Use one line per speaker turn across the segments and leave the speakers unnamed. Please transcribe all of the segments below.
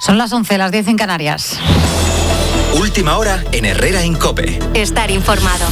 Son las 11, las 10 en Canarias.
Última hora en Herrera en COPE.
Estar informado.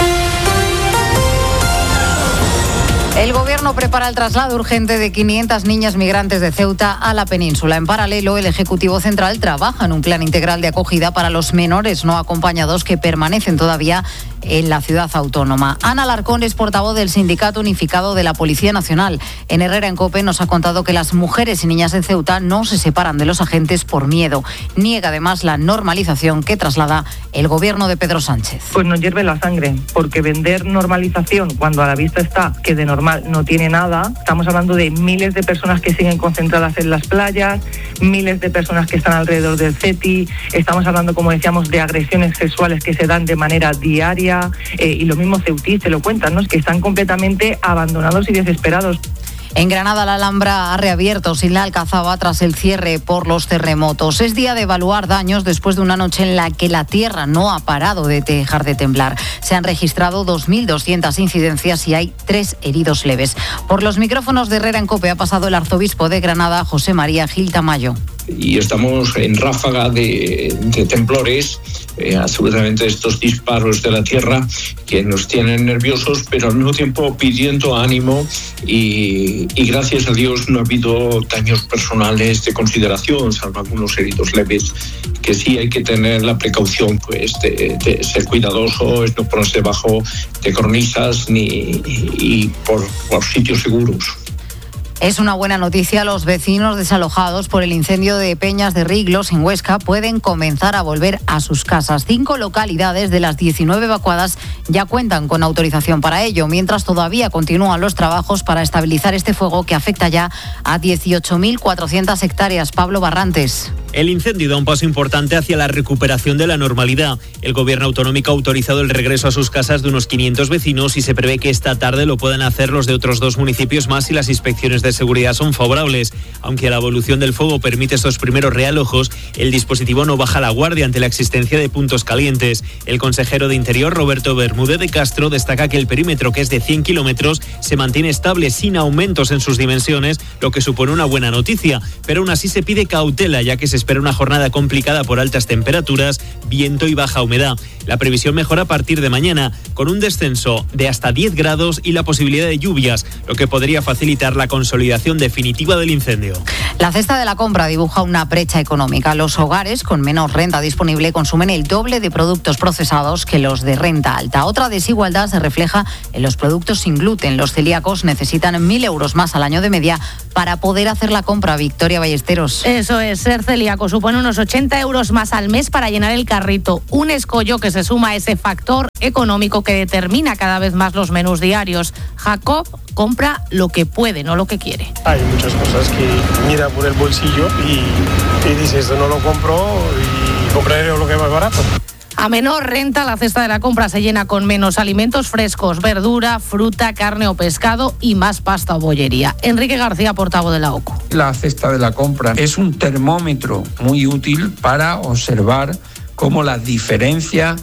El Gobierno prepara el traslado urgente de 500 niñas migrantes de Ceuta a la península. En paralelo, el Ejecutivo Central trabaja en un plan integral de acogida para los menores no acompañados que permanecen todavía en la ciudad autónoma. Ana Alarcón es portavoz del Sindicato Unificado de la Policía Nacional. En Herrera en COPE nos ha contado que las mujeres y niñas en Ceuta no se separan de los agentes por miedo. Niega además la normalización que traslada el Gobierno de Pedro Sánchez.
Pues nos hierve la sangre, porque vender normalización cuando a la vista está que de normal no tiene nada. Estamos hablando de miles de personas que siguen concentradas en las playas, miles de personas que están alrededor del CETI. Estamos hablando, como decíamos, de agresiones sexuales que se dan de manera diaria. Y lo mismo ceutíes te lo cuentan, ¿no? Es que están completamente abandonados y desesperados.
En Granada, la Alhambra ha reabierto sin la Alcazaba tras el cierre por los terremotos. Es día de evaluar daños después de una noche en la que la tierra no ha parado de dejar de temblar. Se han registrado 2.200 incidencias y hay 3 heridos leves. Por los micrófonos de Herrera en COPE ha pasado el arzobispo de Granada, José María Gil Tamayo.
Y estamos en ráfaga de temblores, absolutamente estos disparos de la tierra que nos tienen nerviosos, pero al mismo tiempo pidiendo ánimo y gracias a Dios no ha habido daños personales de consideración, salvo algunos heridos leves, que sí hay que tener la precaución pues de ser cuidadoso, no ponerse debajo de cornisas y por sitios seguros.
Es una buena noticia. Los vecinos desalojados por el incendio de Peñas de Riglos en Huesca pueden comenzar a volver a sus casas. 5 localidades de las 19 evacuadas ya cuentan con autorización para ello, mientras todavía continúan los trabajos para estabilizar este fuego que afecta ya a 18.400 hectáreas. Pablo Barrantes.
El incendio da un paso importante hacia la recuperación de la normalidad. El Gobierno autonómico ha autorizado el regreso a sus casas de unos 500 vecinos y se prevé que esta tarde lo puedan hacer los de otros 2 municipios más si las inspecciones de seguridad son favorables. Aunque la evolución del fuego permite estos primeros realojos, el dispositivo no baja la guardia ante la existencia de puntos calientes. El consejero de Interior, Roberto Bermúdez de Castro, destaca que el perímetro, que es de 100 kilómetros, se mantiene estable sin aumentos en sus dimensiones, lo que supone una buena noticia. Pero aún así se pide cautela, ya que se espera una jornada complicada por altas temperaturas, viento y baja humedad. La previsión mejora a partir de mañana, con un descenso de hasta 10 grados y la posibilidad de lluvias, lo que podría facilitar la consolidación definitiva del incendio.
La cesta de la compra dibuja una brecha económica. Los hogares con menos renta disponible consumen el doble de productos procesados que los de renta alta. Otra desigualdad se refleja en los productos sin gluten. Los celíacos necesitan 1.000 euros más al año de media para poder hacer la compra. Victoria Ballesteros.
Eso es, ser celíaco supone unos 80 euros más al mes para llenar el carrito. Un escollo que se suma a ese factor económico que determina cada vez más los menús diarios. Jacob compra lo que puede, no lo que quiere.
Hay muchas cosas que mira por el bolsillo y dices, esto no lo compro y compraré lo que es más barato.
A menor renta, la cesta de la compra se llena con menos alimentos frescos, verdura, fruta, carne o pescado y más pasta o bollería. Enrique García, portavoz de la OCU.
La cesta de la compra es un termómetro muy útil para observar cómo las diferencias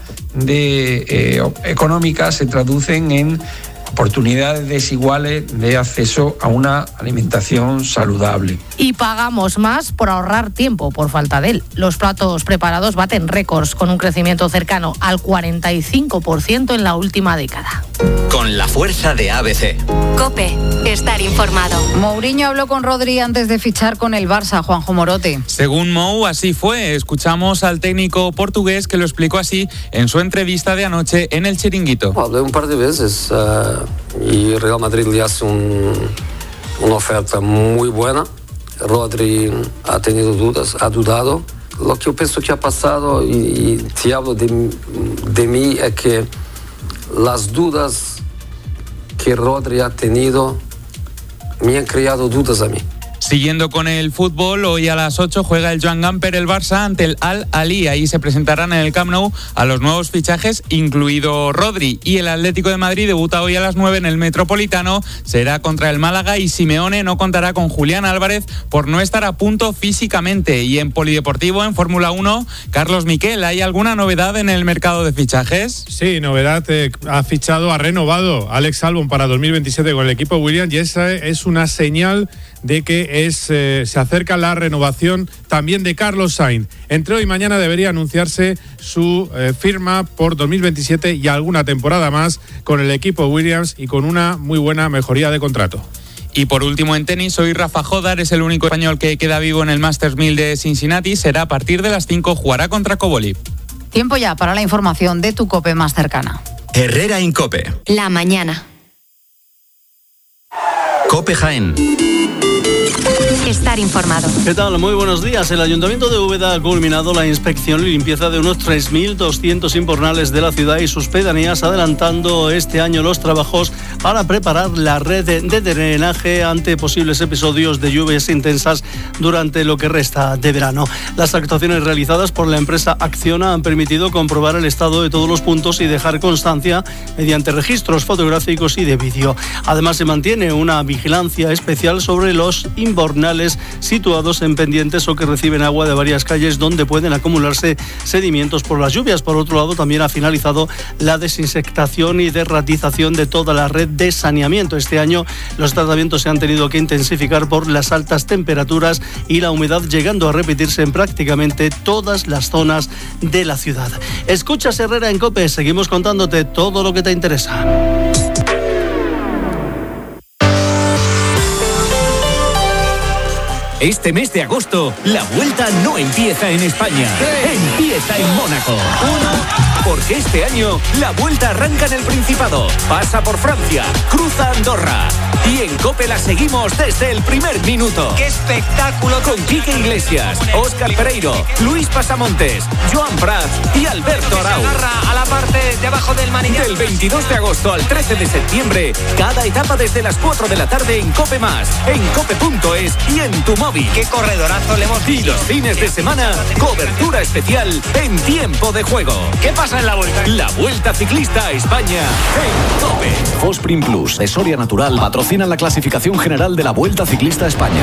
económicas se traducen en oportunidades desiguales de acceso a una alimentación saludable.
Y pagamos más por ahorrar tiempo, por falta de él. Los platos preparados baten récords con un crecimiento cercano al 45% en la última década.
Con la fuerza de ABC.
COPE, estar informado.
Mourinho habló con Rodri antes de fichar con el Barça, Juanjo Morote.
Según Mou, así fue. Escuchamos al técnico portugués que lo explicó así en su entrevista de anoche en El Chiringuito.
Hablé un par de veces y Real Madrid le hace una oferta muy buena. Rodri ha tenido dudas, ha dudado. Lo que yo pienso que ha pasado, y te hablo de mí, es que las dudas que Rodri ha tenido me han creado dudas a mí.
Siguiendo con el fútbol, hoy a las 8 juega el Joan Gamper el Barça ante el Al-Ahly. Ahí se presentarán en el Camp Nou a los nuevos fichajes, incluido Rodri. Y el Atlético de Madrid debuta hoy a las 9 en el Metropolitano. Será contra el Málaga y Simeone no contará con Julián Álvarez por no estar a punto físicamente. Y en Polideportivo, en Fórmula 1, Carlos Miquel, ¿hay alguna novedad en el mercado de fichajes?
Sí, novedad. Ha renovado Alex Albon para 2027 con el equipo Williams y esa es una señal de que se acerca la renovación también de Carlos Sainz. Entre hoy y mañana debería anunciarse su firma por 2027 y alguna temporada más con el equipo Williams y con una muy buena mejoría de contrato.
Y por último en tenis, hoy Rafa Jodar es el único español que queda vivo en el Masters 1000 de Cincinnati. Será a partir de las 5, jugará contra Koboli.
Tiempo ya para la información de tu COPE más cercana.
Herrera Incope.
La mañana.
COPE Jaén.
Estar informado.
¿Qué tal? Muy buenos días. El Ayuntamiento de Úbeda ha culminado la inspección y limpieza de unos 3.200 invernales de la ciudad y sus pedanías, adelantando este año los trabajos para preparar la red de drenaje ante posibles episodios de lluvias intensas durante lo que resta de verano. Las actuaciones realizadas por la empresa Acciona han permitido comprobar el estado de todos los puntos y dejar constancia mediante registros fotográficos y de vídeo. Además, se mantiene una vigilancia especial sobre los invernales situados en pendientes o que reciben agua de varias calles donde pueden acumularse sedimentos por las lluvias. Por otro lado, también ha finalizado la desinsectación y derratización de toda la red de saneamiento. Este año los tratamientos se han tenido que intensificar por las altas temperaturas y la humedad, llegando a repetirse en prácticamente todas las zonas de la ciudad. Escuchas Herrera en COPE, seguimos contándote todo lo que te interesa.
Este mes de agosto, la Vuelta no empieza en España, empieza en Mónaco. Porque este año, la Vuelta arranca en el Principado, pasa por Francia, cruza Andorra. Y en COPE la seguimos desde el primer minuto. ¡Qué espectáculo! Con Quique Iglesias, Óscar Pereiro, Luis Pasamontes, Joan Prats y Alberto Arau.
A la parte de abajo del manillar.
Del 22 de agosto al 13 de septiembre, cada etapa desde las 4 de la tarde en COPE+, en cope.es y en tu móvil.
¡Qué corredorazo le hemos visto!
Y los fines de semana, cobertura especial en tiempo de juego.
¿Qué pasa en la Vuelta?
La Vuelta Ciclista a España en COPE.
Fosprin Plus de Soria Natural patrocinan la clasificación general de la Vuelta Ciclista a España.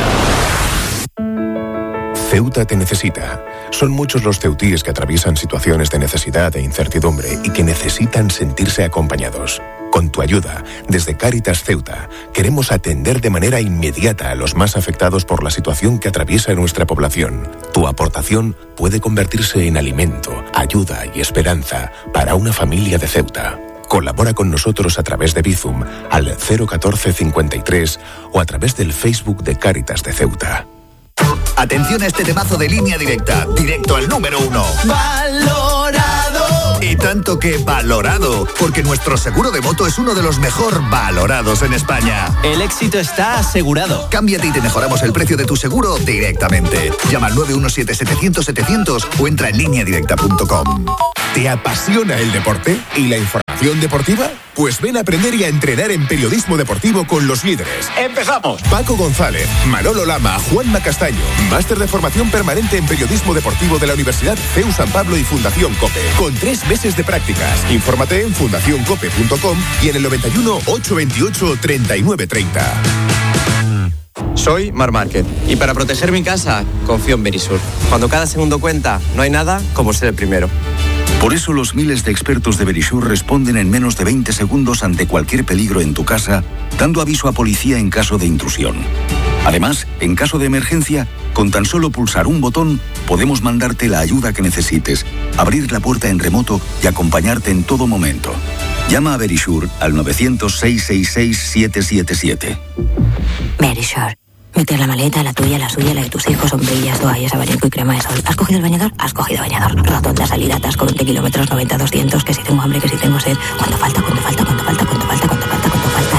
Ceuta te necesita. Son muchos los ceutíes que atraviesan situaciones de necesidad e incertidumbre y que necesitan sentirse acompañados. Con tu ayuda, desde Cáritas Ceuta, queremos atender de manera inmediata a los más afectados por la situación que atraviesa nuestra población. Tu aportación puede convertirse en alimento, ayuda y esperanza para una familia de Ceuta. Colabora con nosotros a través de Bizum al 014 53 o a través del Facebook de Cáritas de Ceuta.
Atención a este temazo de Línea Directa, directo al número 1. ¡Valorado! Y tanto que valorado, porque nuestro seguro de moto es uno de los mejor valorados en España.
El éxito está asegurado.
Cámbiate y te mejoramos el precio de tu seguro directamente. Llama al 917-700-700 o entra en lineadirecta.com.
¿Te apasiona el deporte y la información deportiva? Pues ven a aprender y a entrenar en periodismo deportivo con los líderes.
¡Empezamos!
Paco González, Manolo Lama, Juanma Castaño. Máster de formación permanente en periodismo deportivo de la Universidad CEU San Pablo y Fundación COPE. Con 3 meses de prácticas. Infórmate en fundacioncope.com y en el 91 828 3930.
Soy Mar Márquez y para proteger mi casa confío en Verisur. Cuando cada segundo cuenta, no hay nada como ser el primero.
Por eso los miles de expertos de Verisur responden en menos de 20 segundos ante cualquier peligro en tu casa, dando aviso a policía en caso de intrusión. Además, en caso de emergencia, con tan solo pulsar un botón, podemos mandarte la ayuda que necesites, abrir la puerta en remoto y acompañarte en todo momento. Llama a Verisur al 900-666-777.
Verisur. Meter la maleta, la tuya, la suya, la de tus hijos, sombrillas, toallas, abanico y crema de sol. ¿Has cogido el bañador? Has cogido bañador. Rotonda, salida, atasco, 20 kilómetros, 90, 200, que si tengo hambre, que si tengo sed. ¿Cuánto falta? ¿Cuánto falta? ¿Cuánto falta? ¿Cuánto falta? ¿Cuánto falta? ¿Cuánto falta?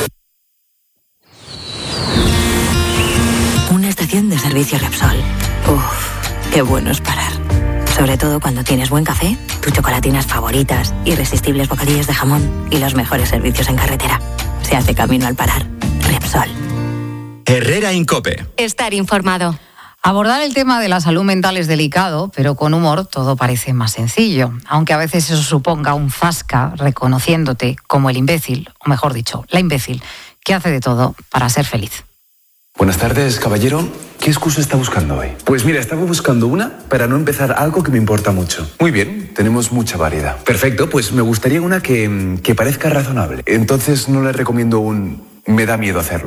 Y... una estación de servicio Repsol. Uf, qué bueno es parar. Sobre todo cuando tienes buen café, tus chocolatinas favoritas, irresistibles bocadillos de jamón y los mejores servicios en carretera. Se hace camino al parar. Repsol.
Herrera Incope.
Estar informado.
Abordar el tema de la salud mental es delicado, pero con humor todo parece más sencillo. Aunque a veces eso suponga un zasca reconociéndote como el imbécil, o mejor dicho, la imbécil, que hace de todo para ser feliz.
Buenas tardes, caballero. ¿Qué excusa está buscando hoy? Pues mira, estaba buscando una para no empezar algo que me importa mucho. Muy bien, tenemos mucha variedad. Perfecto, pues me gustaría una que parezca razonable. Entonces no le recomiendo un me da miedo hacerlo.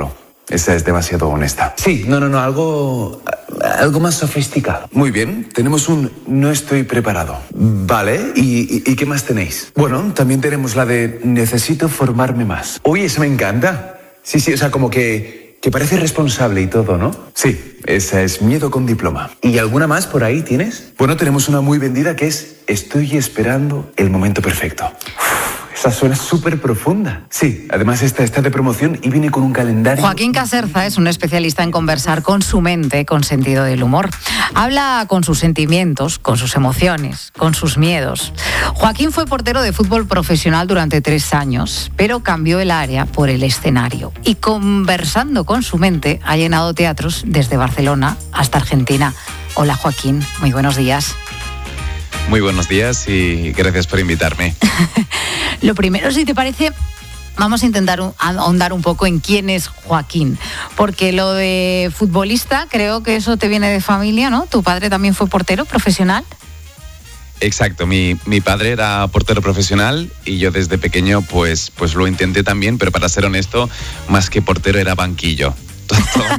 esa es demasiado honesta. Sí, no, algo más sofisticado. Muy bien, tenemos un no estoy preparado. Vale, ¿y qué más tenéis? Bueno, también tenemos la de necesito formarme más. Uy, eso me encanta. Sí, o sea, como que parece responsable y todo, ¿no? Sí, esa es miedo con diploma. ¿Y alguna más por ahí tienes? Bueno, tenemos una muy vendida que es estoy esperando el momento perfecto. Esa suena súper profunda. Sí, además esta está de promoción y viene con un calendario.
Joaquín Caserza es un especialista en conversar con su mente con sentido del humor. Habla con sus sentimientos, con sus emociones, con sus miedos. Joaquín fue portero de fútbol profesional durante 3 años, pero cambió el área por el escenario. Y conversando con su mente ha llenado teatros desde Barcelona hasta Argentina. Hola Joaquín, muy buenos días.
Muy buenos días y gracias por invitarme.
Lo primero, si te parece, vamos a intentar ahondar un poco en quién es Joaquín, porque lo de futbolista, creo que eso te viene de familia, ¿no? ¿Tu padre también fue portero profesional?
Exacto, mi padre era portero profesional y yo desde pequeño pues lo intenté también, pero para ser honesto, más que portero era banquillo. Toda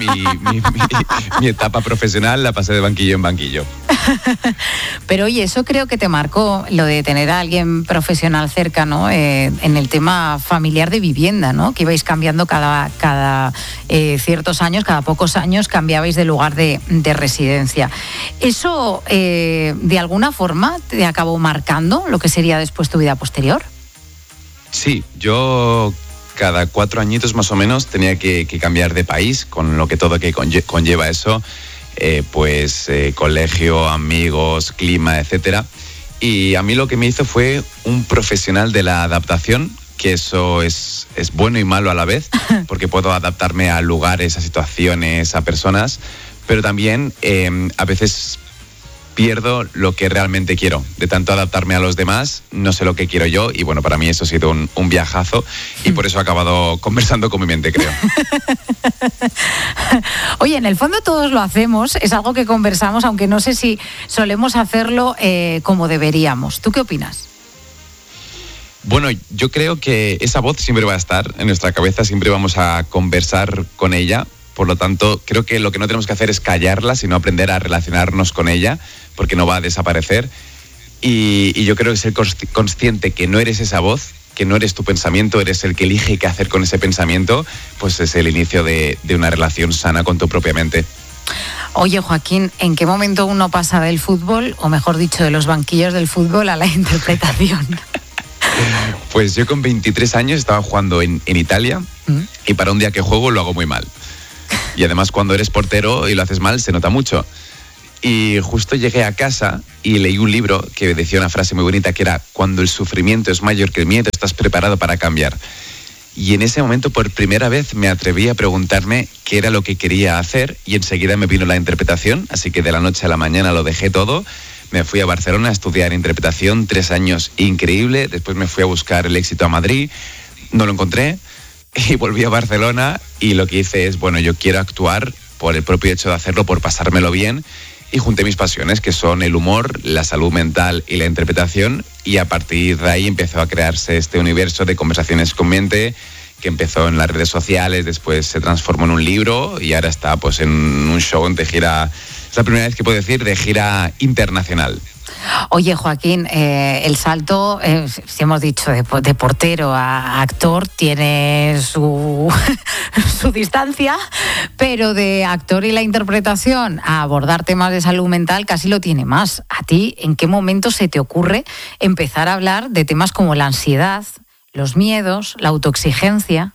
mi etapa profesional la pasé de banquillo en banquillo.
Pero oye, eso creo que te marcó, lo de tener a alguien profesional cerca, ¿no? En el tema familiar de vivienda, ¿no? Que ibais cambiando cada ciertos años, cada pocos años cambiabais de lugar de residencia. ¿Eso de alguna forma te acabó marcando lo que sería después tu vida posterior?
Sí, yo cada 4 añitos más o menos tenía que cambiar de país, con lo que todo que conlleva eso, colegio, amigos, clima, etcétera. Y a mí lo que me hizo fue un profesional de la adaptación, que eso es bueno y malo a la vez, porque puedo adaptarme a lugares, a situaciones, a personas, pero también a veces pierdo lo que realmente quiero. De tanto adaptarme a los demás, no sé lo que quiero yo, y bueno, para mí eso ha sido un viajazo, y por eso he acabado conversando con mi mente, creo.
Oye, en el fondo todos lo hacemos, es algo que conversamos, aunque no sé si solemos hacerlo como deberíamos. ¿Tú qué opinas?
Bueno, yo creo que esa voz siempre va a estar en nuestra cabeza, siempre vamos a conversar con ella. Por lo tanto, creo que lo que no tenemos que hacer es callarla, sino aprender a relacionarnos con ella, porque no va a desaparecer. Y yo creo que ser consciente que no eres esa voz, que no eres tu pensamiento, eres el que elige qué hacer con ese pensamiento, pues es el inicio de una relación sana con tu propia mente.
Oye, Joaquín, ¿en qué momento uno pasa del fútbol, o mejor dicho, de los banquillos del fútbol, a la interpretación?
Pues yo con 23 años estaba jugando en Italia, y para un día que juego lo hago muy mal. Y además cuando eres portero y lo haces mal se nota mucho. Y justo llegué a casa y leí un libro que decía una frase muy bonita, que era: cuando el sufrimiento es mayor que el miedo, estás preparado para cambiar. Y en ese momento por primera vez me atreví a preguntarme qué era lo que quería hacer, y enseguida me vino la interpretación, así que de la noche a la mañana lo dejé todo. Me fui a Barcelona a estudiar interpretación, 3 años increíble. Después me fui a buscar el éxito a Madrid, no lo encontré, y volví a Barcelona, y lo que hice es, bueno, yo quiero actuar por el propio hecho de hacerlo, por pasármelo bien, y junté mis pasiones, que son el humor, la salud mental y la interpretación, y a partir de ahí empezó a crearse este universo de conversaciones con mente, que empezó en las redes sociales, después se transformó en un libro, y ahora está pues en un show de gira, es la primera vez que puedo decir, de gira internacional.
Oye, Joaquín, el salto, si hemos dicho, de portero a actor, tiene su distancia, pero de actor y la interpretación a abordar temas de salud mental casi lo tiene más. ¿A ti en qué momento se te ocurre empezar a hablar de temas como la ansiedad, los miedos, la autoexigencia?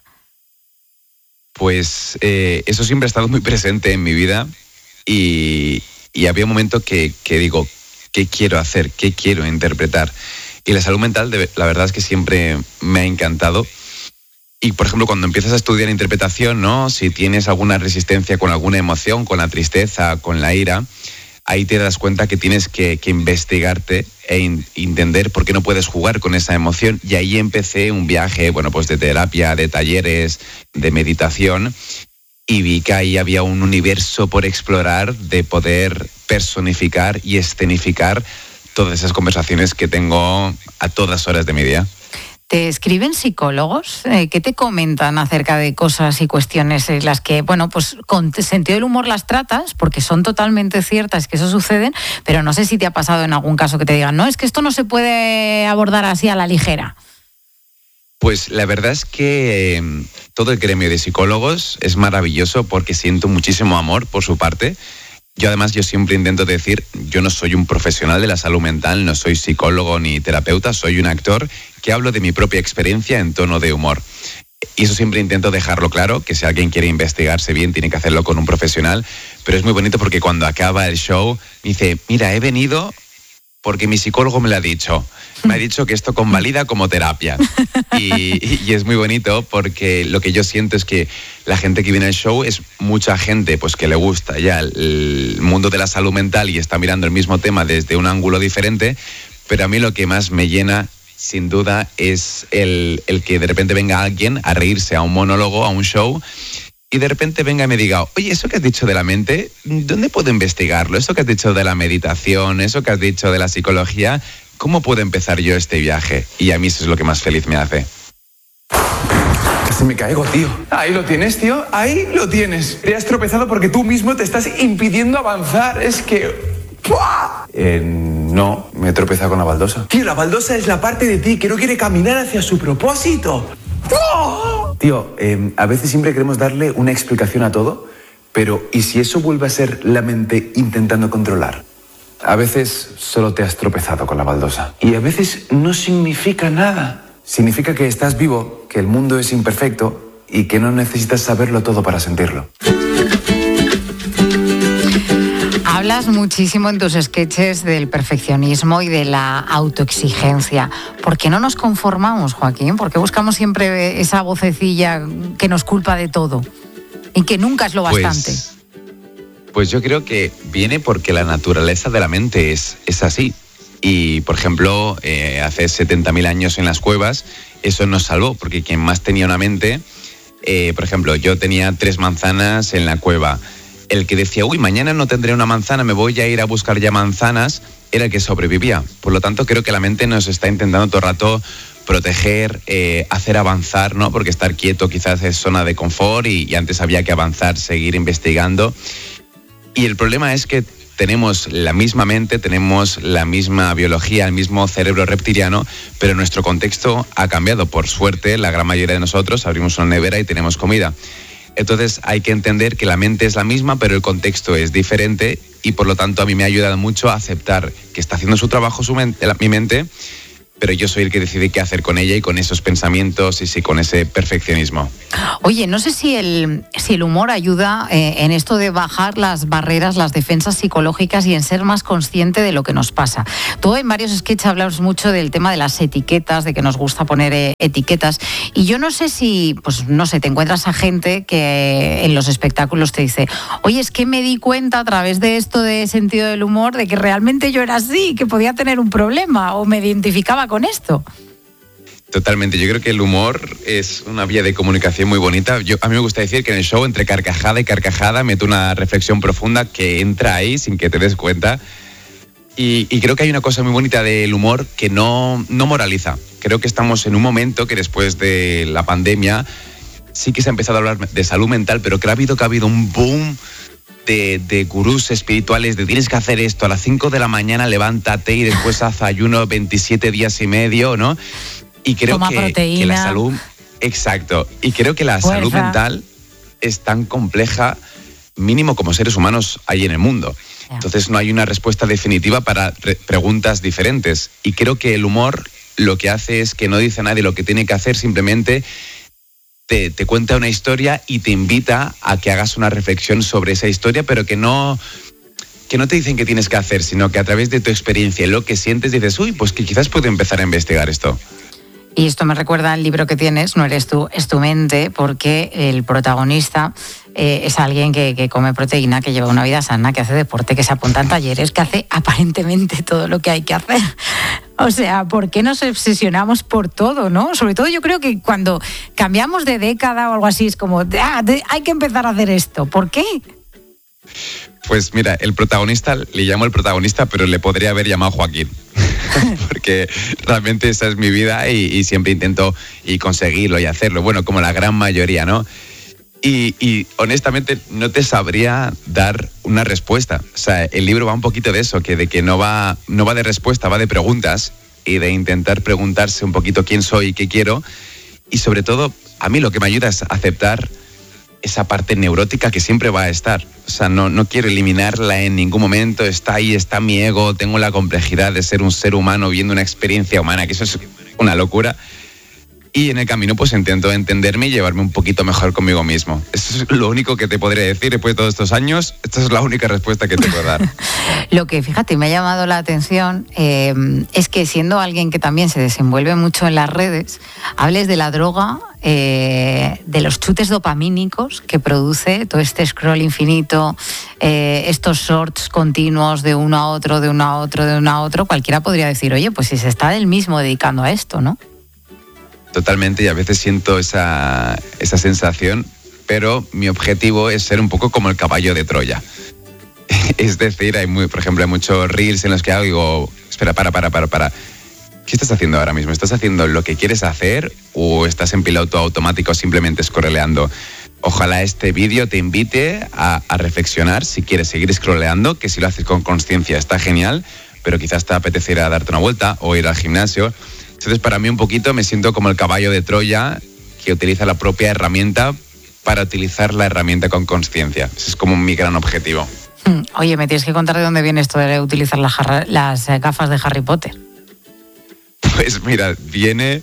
Pues eso siempre ha estado muy presente en mi vida, y había un momento que digo, ¿qué quiero hacer? ¿Qué quiero interpretar? Y la salud mental, la verdad es que siempre me ha encantado. Y, por ejemplo, cuando empiezas a estudiar interpretación, ¿no? Si tienes alguna resistencia con alguna emoción, con la tristeza, con la ira, ahí te das cuenta que tienes que investigarte e entender por qué no puedes jugar con esa emoción. Y ahí empecé un viaje, bueno, pues de terapia, de talleres, de meditación, y vi que ahí había un universo por explorar, de poder personificar y escenificar todas esas conversaciones que tengo a todas horas de mi día.
¿Te escriben psicólogos? ¿Qué te comentan acerca de cosas y cuestiones en las que, bueno, pues con sentido del humor las tratas, porque son totalmente ciertas que eso suceden, pero no sé si te ha pasado en algún caso que te digan, no, es que esto no se puede abordar así a la ligera?
Pues la verdad es que todo el gremio de psicólogos es maravilloso porque siento muchísimo amor por su parte. Yo siempre intento decir, yo no soy un profesional de la salud mental, no soy psicólogo ni terapeuta, soy un actor que hablo de mi propia experiencia en tono de humor. Y eso siempre intento dejarlo claro, que si alguien quiere investigarse bien tiene que hacerlo con un profesional, pero es muy bonito porque cuando acaba el show me dice, mira, he venido porque mi psicólogo me lo ha dicho. Me ha dicho que esto convalida como terapia. Y es muy bonito porque lo que yo siento es que la gente que viene al show es mucha gente pues que le gusta ya el mundo de la salud mental y está mirando el mismo tema desde un ángulo diferente, pero a mí lo que más me llena, sin duda, es el que de repente venga alguien a reírse a un monólogo, a un show, y de repente venga y me diga, oye, eso que has dicho de la mente, ¿dónde puedo investigarlo? Eso que has dicho de la meditación, eso que has dicho de la psicología, ¿cómo puedo empezar yo este viaje? Y a mí eso es lo que más feliz me hace.
Casi me caigo, tío. Ahí lo tienes, tío. Ahí lo tienes. Te has tropezado porque tú mismo te estás impidiendo avanzar. Es que... ¡Pua! No, me he tropezado con la baldosa.
Tío, la baldosa es la parte de ti que no quiere caminar hacia su propósito. ¡Oh!
Tío, a veces siempre queremos darle una explicación a todo, pero ¿y si eso vuelve a ser la mente intentando controlar? A veces solo te has tropezado con la baldosa. Y a veces no significa nada. Significa que estás vivo, que el mundo es imperfecto y que no necesitas saberlo todo para sentirlo.
Hablas muchísimo en tus sketches del perfeccionismo y de la autoexigencia. ¿Por qué no nos conformamos, Joaquín? ¿Por qué buscamos siempre esa vocecilla que nos culpa de todo y que nunca es lo bastante?
Pues yo creo que viene porque la naturaleza de la mente es así. Y, por ejemplo, hace 70.000 años en las cuevas, eso nos salvó, porque quien más tenía una mente, por ejemplo, yo tenía 3 manzanas en la cueva. El que decía, uy, mañana no tendré una manzana, me voy a ir a buscar ya manzanas, era el que sobrevivía. Por lo tanto, creo que la mente nos está intentando todo el rato proteger, hacer avanzar, ¿no? Porque estar quieto quizás es zona de confort y antes había que avanzar, seguir investigando. Y el problema es que tenemos la misma mente, tenemos la misma biología, el mismo cerebro reptiliano, pero nuestro contexto ha cambiado. Por suerte, la gran mayoría de nosotros abrimos una nevera y tenemos comida. Entonces hay que entender que la mente es la misma, pero el contexto es diferente y por lo tanto a mí me ha ayudado mucho a aceptar que está haciendo su trabajo mi mente, pero yo soy el que decide qué hacer con ella y con esos pensamientos y con ese perfeccionismo.
Oye, no sé si el humor ayuda en esto de bajar las barreras, las defensas psicológicas y en ser más consciente de lo que nos pasa. Tú en varios sketches hablas mucho del tema de las etiquetas, de que nos gusta poner etiquetas. Y yo no sé si, pues no sé, te encuentras a gente que en los espectáculos te dice, oye, es que me di cuenta a través de esto de sentido del humor de que realmente yo era así, que podía tener un problema o me identificaba con esto.
Totalmente, yo creo que el humor es una vía de comunicación muy bonita. A mí me gusta decir que en el show, entre carcajada y carcajada, meto una reflexión profunda que entra ahí sin que te des cuenta. Y creo que hay una cosa muy bonita del humor que no moraliza. Creo que estamos en un momento que después de la pandemia sí que se ha empezado a hablar de salud mental, pero que ha habido un boom de gurús espirituales, de tienes que hacer esto, a las 5 de la mañana levántate y después haz ayuno 27 días y medio, ¿no? Y creo que la salud... Exacto. Y creo que la salud mental es tan compleja, mínimo como seres humanos hay en el mundo. Entonces no hay una respuesta definitiva para preguntas diferentes. Y creo que el humor lo que hace es que no dice a nadie lo que tiene que hacer, simplemente te cuenta una historia y te invita a que hagas una reflexión sobre esa historia, pero que no te dicen qué tienes que hacer, sino que a través de tu experiencia y lo que sientes dices, uy, pues que quizás puedo empezar a investigar esto.
Y esto me recuerda al libro que tienes, No eres tú, es tu mente, porque el protagonista es alguien que come proteína, que lleva una vida sana, que hace deporte, que se apunta en talleres, que hace aparentemente todo lo que hay que hacer. O sea, ¿por qué nos obsesionamos por todo, no? Sobre todo yo creo que cuando cambiamos de década o algo así, es como, hay que empezar a hacer esto. ¿Por qué?
Pues mira, el protagonista, le llamo el protagonista, pero le podría haber llamado Joaquín. porque realmente esa es mi vida y siempre intento y conseguirlo y hacerlo, bueno, como la gran mayoría, ¿no? Y honestamente no te sabría dar una respuesta. O sea, el libro va un poquito de eso, de que no va de respuesta, va de preguntas y de intentar preguntarse un poquito quién soy y qué quiero. Y sobre todo, a mí lo que me ayuda es aceptar esa parte neurótica que siempre va a estar. O sea, no quiero eliminarla en ningún momento. Está ahí, está mi ego, tengo la complejidad de ser un ser humano viviendo una experiencia humana, que eso es una locura. Y en el camino pues intento entenderme y llevarme un poquito mejor conmigo mismo. Eso es lo único que te podría decir después de todos estos años. Esta es la única respuesta que te puedo dar.
Lo que, fíjate, me ha llamado la atención es que siendo alguien que también se desenvuelve mucho en las redes, hables de la droga, de los chutes dopamínicos que produce todo este scroll infinito, estos shorts continuos de uno a otro, de uno a otro, de uno a otro. Cualquiera podría decir, oye, pues si se está él mismo dedicando a esto, ¿no?
Totalmente, y a veces siento esa sensación, pero mi objetivo es ser un poco como el caballo de Troya. Es decir, por ejemplo, hay muchos reels en los que hago y digo, espera, para. ¿Qué estás haciendo ahora mismo? ¿Estás haciendo lo que quieres hacer o estás en piloto automático simplemente scrolleando? Ojalá este vídeo te invite a reflexionar si quieres seguir scrolleando, que si lo haces con conciencia está genial, pero quizás te apeteciera darte una vuelta o ir al gimnasio. Entonces, para mí un poquito me siento como el caballo de Troya que utiliza la propia herramienta para utilizar la herramienta con conciencia. Ese es como mi gran objetivo.
Oye, me tienes que contar de dónde viene esto de utilizar las gafas de Harry Potter.
Pues mira, viene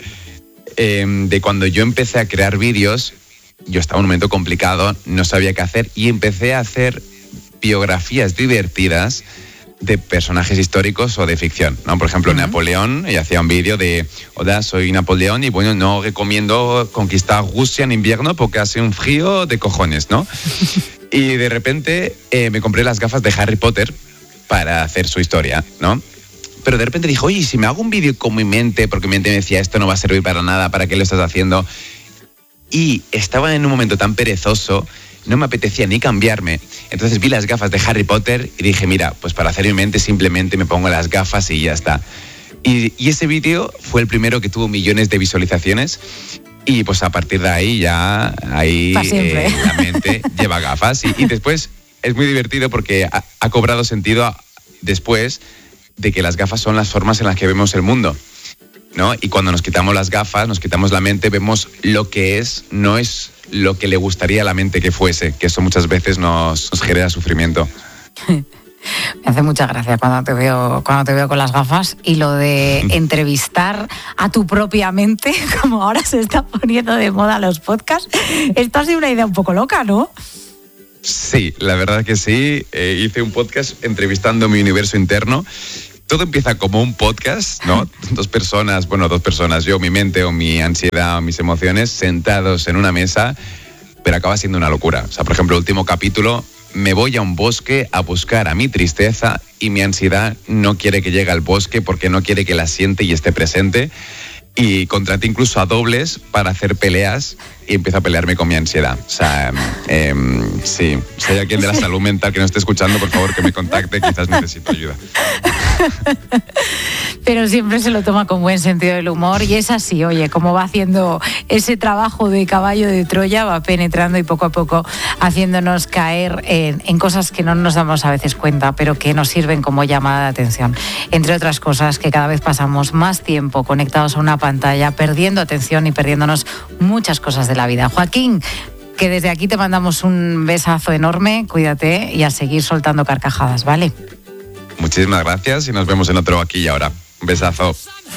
de cuando yo empecé a crear vídeos. Yo estaba en un momento complicado, no sabía qué hacer y empecé a hacer biografías divertidas de personajes históricos o de ficción, ¿no? Por ejemplo, Napoleón, y hacía un vídeo de, hola, soy Napoleón y bueno, no recomiendo conquistar Rusia en invierno porque hace un frío de cojones, ¿no? Y de repente me compré las gafas de Harry Potter para hacer su historia, ¿no? Pero de repente dijo, oye, si me hago un vídeo con mi mente, porque mi mente me decía, esto no va a servir para nada, ¿para qué lo estás haciendo? Y estaba en un momento tan perezoso, no me apetecía ni cambiarme. Entonces vi las gafas de Harry Potter y dije, mira, pues para hacer mi mente simplemente me pongo las gafas y ya está. Y ese vídeo fue el primero que tuvo millones de visualizaciones y pues a partir de ahí ya la mente lleva gafas. Y después es muy divertido porque ha cobrado sentido después de que las gafas son las formas en las que vemos el mundo, ¿no? Y cuando nos quitamos las gafas, nos quitamos la mente, vemos lo que es, no es lo que le gustaría a la mente que fuese, que eso muchas veces nos genera sufrimiento.
Me hace mucha gracia cuando te veo con las gafas y lo de entrevistar a tu propia mente, como ahora se está poniendo de moda los podcasts. Esto ha sido una idea un poco loca, ¿no?
Sí, la verdad que sí. Hice un podcast entrevistando mi universo interno. Todo empieza como un podcast, ¿no? Dos personas, yo, mi mente o mi ansiedad o mis emociones sentados en una mesa, pero acaba siendo una locura. O sea, por ejemplo, el último capítulo, me voy a un bosque a buscar a mi tristeza y mi ansiedad no quiere que llegue al bosque porque no quiere que la siente y esté presente. Y contraté incluso a dobles para hacer peleas y empiezo a pelearme con mi ansiedad. O sea, sí, si hay alguien de la salud mental que no esté escuchando, por favor que me contacte, quizás necesito ayuda.
Pero siempre se lo toma con buen sentido del humor y es así, oye, como va haciendo ese trabajo de caballo de Troya, va penetrando y poco a poco haciéndonos caer en cosas que no nos damos a veces cuenta, pero que nos sirven como llamada de atención. Entre otras cosas, que cada vez pasamos más tiempo conectados a una pantalla, perdiendo atención y perdiéndonos muchas cosas de la vida. Joaquín, que desde aquí te mandamos un besazo enorme, cuídate y a seguir soltando carcajadas, ¿vale?
Muchísimas gracias y nos vemos en otro Aquí y Ahora. Un besazo.